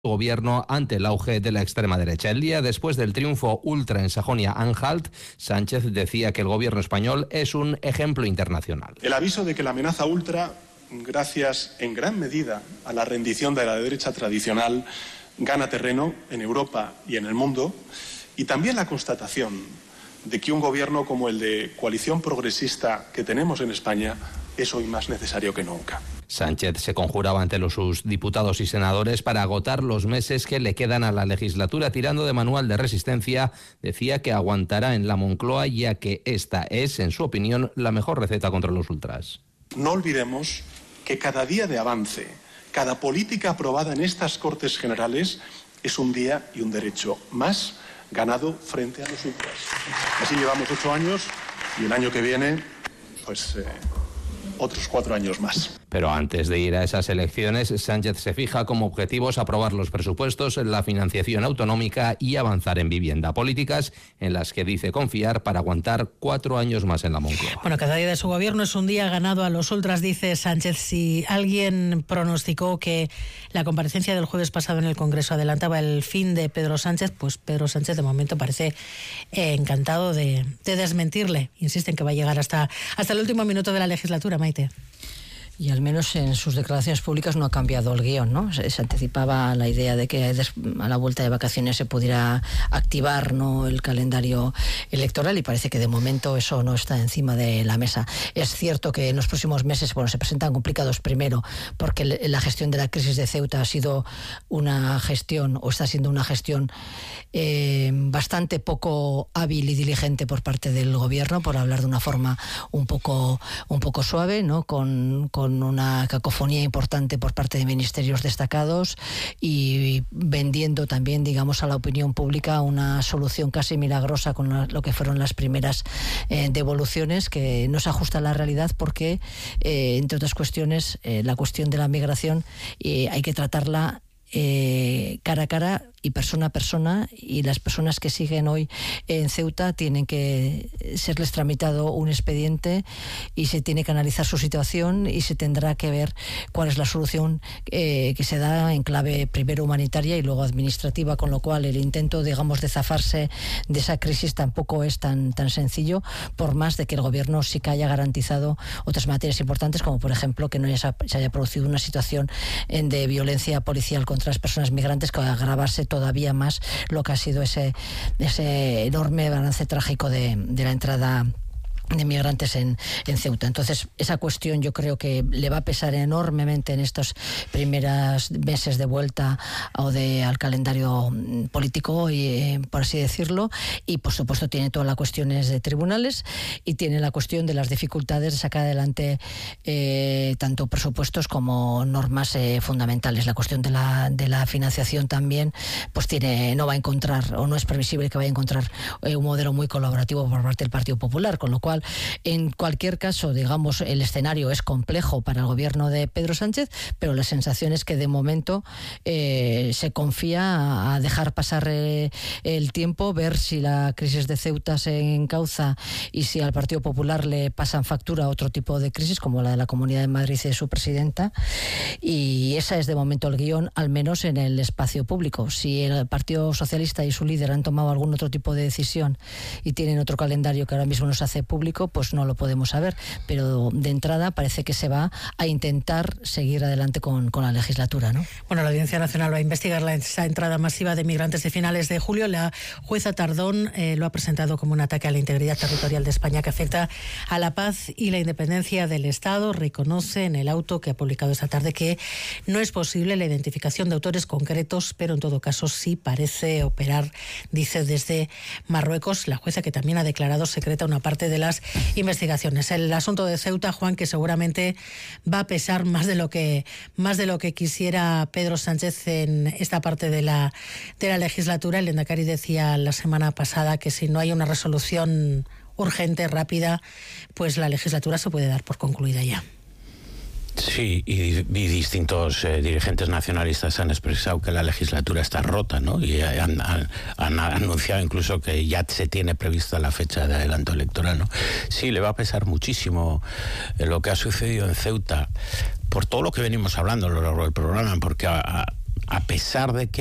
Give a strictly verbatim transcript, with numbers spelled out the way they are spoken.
gobierno ante el auge de la extrema derecha. El día después del triunfo ultra en Sajonia-Anhalt, Sánchez decía que el gobierno español es un ejemplo internacional. El aviso de que la amenaza ultra, gracias en gran medida a la rendición de la derecha tradicional, gana terreno en Europa y en el mundo, y también la constatación de que un gobierno como el de coalición progresista que tenemos en España es hoy más necesario que nunca. Sánchez se conjuraba ante los sus diputados y senadores para agotar los meses que le quedan a la legislatura. Tirando de manual de resistencia, decía que aguantará en la Moncloa, ya que esta es, en su opinión, la mejor receta contra los ultras. No olvidemos que cada día de avance, cada política aprobada en estas Cortes Generales es un día y un derecho más ganado frente a los ultras. Así llevamos ocho años y el año que viene, pues eh, otros cuatro años más. Pero antes de ir a esas elecciones, Sánchez se fija como objetivos aprobar los presupuestos, la financiación autonómica y avanzar en vivienda. Políticas en las que dice confiar para aguantar cuatro años más en la Moncloa. Bueno, cada día de su gobierno es un día ganado a los ultras, dice Sánchez. Si alguien pronosticó que la comparecencia del jueves pasado en el Congreso adelantaba el fin de Pedro Sánchez, pues Pedro Sánchez de momento parece eh, encantado de, de desmentirle. Insisten que va a llegar hasta, hasta el último minuto de la legislatura, Maite. Y al menos en sus declaraciones públicas no ha cambiado el guión, ¿no? Se, se anticipaba la idea de que a la vuelta de vacaciones se pudiera activar, ¿no?, el calendario electoral, y parece que de momento eso no está encima de la mesa. Es cierto que en los próximos meses, bueno, se presentan complicados, primero porque la gestión de la crisis de Ceuta ha sido una gestión, o está siendo una gestión eh, bastante poco hábil y diligente por parte del gobierno, por hablar de una forma un poco, un poco suave, ¿no?, con, con una cacofonía importante por parte de ministerios destacados y vendiendo también, digamos, a la opinión pública una solución casi milagrosa con la, lo que fueron las primeras eh, devoluciones, que no se ajusta a la realidad porque, eh, entre otras cuestiones, eh, la cuestión de la migración eh, hay que tratarla eh, cara a cara y persona a persona, y las personas que siguen hoy en Ceuta tienen que serles tramitado un expediente y se tiene que analizar su situación y se tendrá que ver cuál es la solución eh, que se da en clave primero humanitaria y luego administrativa, con lo cual el intento, digamos, de zafarse de esa crisis tampoco es tan, tan sencillo, por más de que el gobierno sí que haya garantizado otras materias importantes, como por ejemplo que no haya, se haya producido una situación de violencia policial contra las personas migrantes que va a agravarse todavía más lo que ha sido ese, ese enorme balance trágico de, de la entrada de migrantes en, en Ceuta. Entonces, esa cuestión yo creo que le va a pesar enormemente en estos primeros meses de vuelta o de al calendario político, y, eh, por así decirlo, y por supuesto tiene todas las cuestiones de tribunales y tiene la cuestión de las dificultades de sacar adelante eh, tanto presupuestos como normas eh, fundamentales. La cuestión de la, de la financiación también, pues tiene, no va a encontrar, o no es previsible que vaya a encontrar eh, un modelo muy colaborativo por parte del Partido Popular, con lo cual, en cualquier caso, digamos, el escenario es complejo para el gobierno de Pedro Sánchez, pero la sensación es que de momento eh, se confía a dejar pasar eh, el tiempo, ver si la crisis de Ceuta se encauza y si al Partido Popular le pasan factura a otro tipo de crisis, como la de la Comunidad de Madrid y de su presidenta, y esa es de momento el guión, al menos en el espacio público. Si el Partido Socialista y su líder han tomado algún otro tipo de decisión y tienen otro calendario que ahora mismo no se hace público, pues no lo podemos saber, pero de entrada parece que se va a intentar seguir adelante con, con la legislatura, ¿no? Bueno, la Audiencia Nacional va a investigar la, esa entrada masiva de migrantes de finales de julio. La jueza Tardón eh, lo ha presentado como un ataque a la integridad territorial de España que afecta a la paz y la independencia del Estado. Reconoce en el auto que ha publicado esta tarde que no es posible la identificación de autores concretos, pero en todo caso sí parece operar, dice, desde Marruecos. La jueza, que también ha declarado secreta una parte de las investigaciones. El asunto de Ceuta, Juan, que seguramente va a pesar más de lo que más de lo que quisiera Pedro Sánchez en esta parte de la de la legislatura. El Lehendakari decía la semana pasada que si no hay una resolución urgente, rápida, pues la legislatura se puede dar por concluida ya. Sí, y, y distintos eh, dirigentes nacionalistas han expresado que la legislatura está rota, ¿no? Y han, han, han anunciado incluso que ya se tiene prevista la fecha de adelanto electoral, ¿no? Sí, le va a pesar muchísimo eh, lo que ha sucedido en Ceuta, por todo lo que venimos hablando a lo largo del programa, porque a, a, a pesar de que